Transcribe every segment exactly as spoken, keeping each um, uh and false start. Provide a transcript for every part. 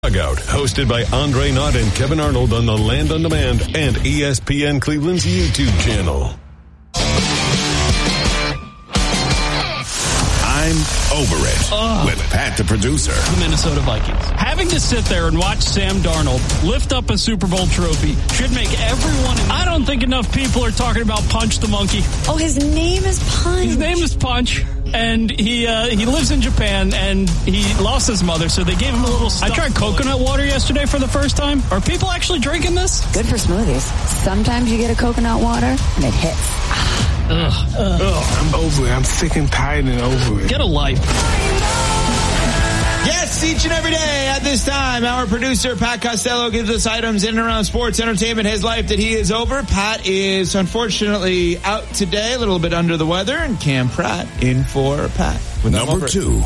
Dugout, hosted by Andre Knott and Kevin Arnold on the Land on Demand and E S P N Cleveland's YouTube channel. I'm over it oh. with Pat, the producer. The Minnesota Vikings. Having to sit there and watch Sam Darnold lift up a Super Bowl trophy should make everyone... I don't think enough people are talking about Punch the Monkey. Oh, his name is Punch. His name is Punch. And he uh, he lives in Japan, and he lost his mother, so they gave him a little stuff. I tried coconut water yesterday for the first time. Are people actually drinking this? Good for smoothies. Sometimes you get a coconut water, and it hits. Ugh. Ugh. Ugh, I'm over it. I'm sick and tired and over it. Get a life. Yes, each and every day at this time, our producer, Pat Costello, gives us items in and around sports, entertainment, his life that he is over. Pat is unfortunately out today, a little bit under the weather, and Cam Pratt in for Pat. With number two.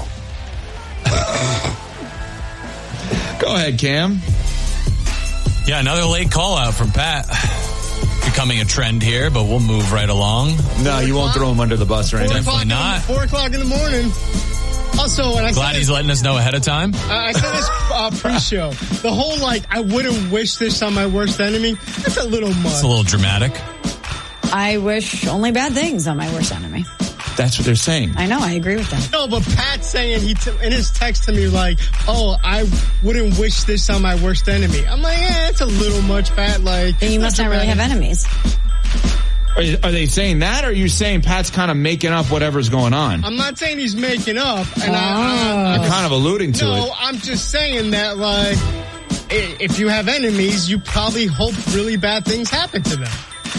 Go ahead, Cam. Yeah, another late call out from Pat. Becoming a trend here, but we'll move right along. No, you won't throw him under the bus or anything. Definitely not. Four o'clock in the morning. Also, and I glad he's letting us know ahead of time. Uh, I said this uh, pre-show. The whole, like, I wouldn't wish this on my worst enemy, that's a little much. It's a little dramatic. I wish only bad things on my worst enemy. That's what they're saying. I know, I agree with them. No, but Pat's saying, he t- in his text to me, like, oh, I wouldn't wish this on my worst enemy. I'm like, yeah, it's a little much, Pat. Like, then you must not really have enemies. Are, are they saying that, or are you saying Pat's kind of making up whatever's going on? I'm not saying he's making up. And oh. I, I'm kind of alluding to no, it. No, I'm just saying that, like, if you have enemies, you probably hope really bad things happen to them.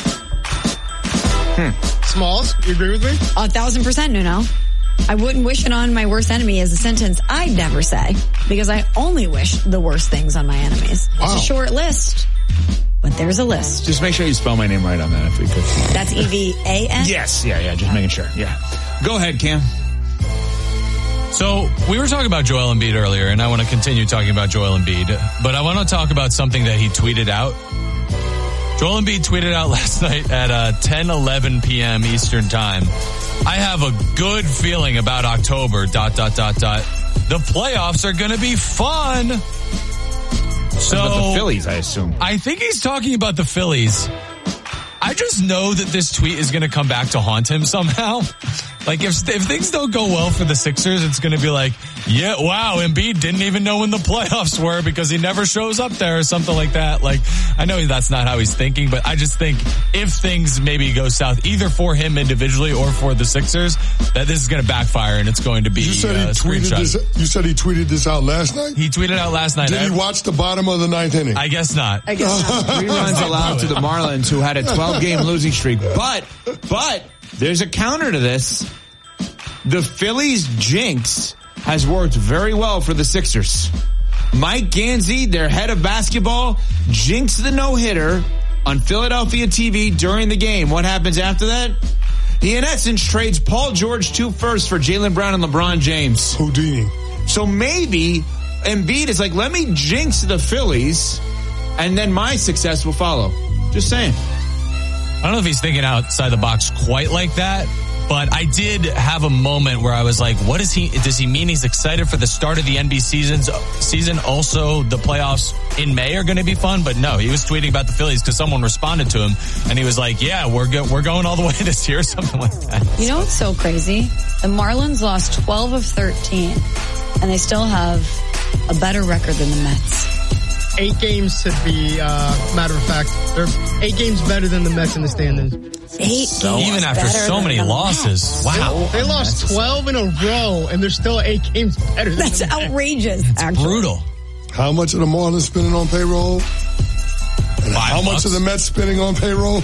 Hmm. Smalls, you agree with me? A thousand percent, Nuno. I wouldn't wish it on my worst enemy as a sentence I'd never say, because I only wish the worst things on my enemies. Wow. It's a short list, but there's a list. Just make sure you spell my name right on that if we could. That's E V A N? Yes, yeah, yeah, just making sure, yeah. Go ahead, Cam. So, we were talking about Joel Embiid earlier, and I want to continue talking about Joel Embiid, but I want to talk about something that he tweeted out. Joel Embiid tweeted out last night at uh, ten eleven p.m. Eastern Time. I have a good feeling about October, dot, dot, dot, dot. The playoffs are going to be fun. So about the Phillies, I assume. I think he's talking about the Phillies. I just know that this tweet is going to come back to haunt him somehow. Like, if if things don't go well for the Sixers, it's going to be like, yeah, wow, Embiid didn't even know when the playoffs were because he never shows up there or something like that. Like, I know that's not how he's thinking, but I just think if things maybe go south, either for him individually or for the Sixers, that this is going to backfire and it's going to be you said he uh, tweeted this. You said he tweeted this out last night? He tweeted out last night. Did he watch the bottom of the ninth inning? I guess not. I guess not. Reruns allowed to the Marlins, who had a twelve-game losing streak. But, but, there's a counter to this. The Phillies jinx has worked very well for the Sixers. Mike Gansey, their head of basketball, jinxed the no-hitter on Philadelphia T V during the game. What happens after that? He, in essence, trades Paul George two firsts for Jaylen Brown and LeBron James. Houdini. So maybe Embiid is like, let me jinx the Phillies, and then my success will follow. Just saying. I don't know if he's thinking outside the box quite like that, but I did have a moment where I was like, what is he, does he mean he's excited for the start of the N B A seasons, season? Also, the playoffs in May are going to be fun, but no, he was tweeting about the Phillies because someone responded to him and he was like, yeah, we're go- we're going all the way this year, something like that. You know what's so crazy? The Marlins lost twelve of thirteen and they still have a better record than the Mets. Eight games to be, uh, matter of fact, they're eight games better than the Mets in the standings. Eight so games even after so many losses. Wow. They, they lost twelve in a row, and they're still eight games better than That's the Mets. outrageous. It's actually. brutal. How much are the Marlins spending on payroll? And Five how bucks. much are the Mets spending on payroll?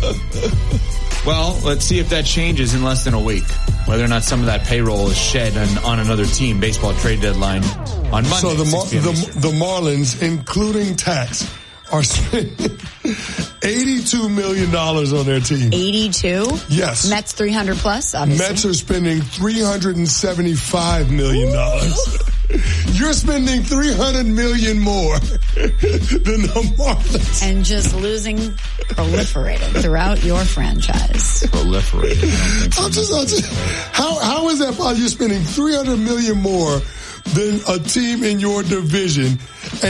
Well, let's see if that changes in less than a week. Whether or not some of that payroll is shed on, on another team. Baseball trade deadline on Monday. So the, Mar- six p.m. the, the Marlins, including tax, are spending eighty-two million dollars on their team. eighty-two? Yes. Mets three hundred plus, obviously. Mets are spending three hundred seventy-five million dollars. You're spending three hundred million dollars more than the Marlins. And just losing, proliferated throughout your franchise. Proliferated. I don't think so. I'll just, I'll just, how, how is that possible? You're spending three hundred million dollars more than a team in your division.